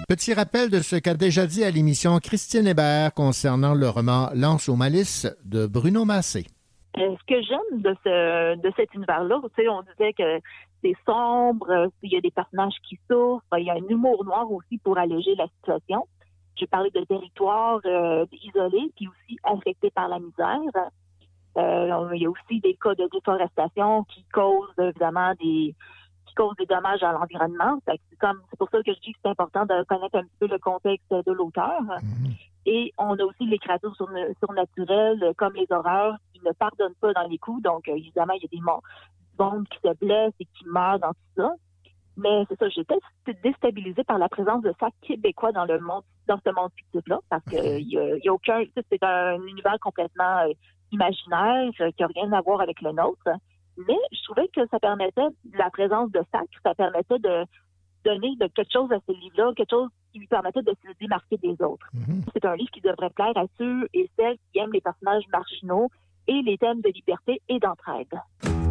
Petit rappel de ce qu'a déjà dit à l'émission Christine Hébert concernant le roman Lance aux malices de Bruno Massé. Ce que j'aime de cet univers-là, tu sais, on disait que c'est sombre, il y a des personnages qui souffrent, il y a un humour noir aussi pour alléger la situation. J'ai parlé de territoires isolés, puis aussi affectés par la misère. Il y a aussi des cas de déforestation qui causent évidemment des dommages à l'environnement. C'est pour ça que je dis que c'est important de connaître un petit peu le contexte de l'auteur. Et on a aussi les créatures surnaturelles, comme les horreurs, qui ne pardonnent pas dans les coups. Donc, évidemment, il y a des mondes qui se blessent et qui meurent dans tout ça. Mais c'est ça, j'étais déstabilisée par la présence de sacs québécois dans ce monde fictif-là, parce que il y a aucun... C'est un univers complètement imaginaire, qui n'a rien à voir avec le nôtre. Mais je trouvais que ça permettait, la présence de sacs, ça permettait de donner quelque chose à ce livre-là, quelque chose qui lui permettait de se démarquer des autres. C'est un livre qui devrait plaire à ceux et celles qui aiment les personnages marginaux et les thèmes de liberté et d'entraide.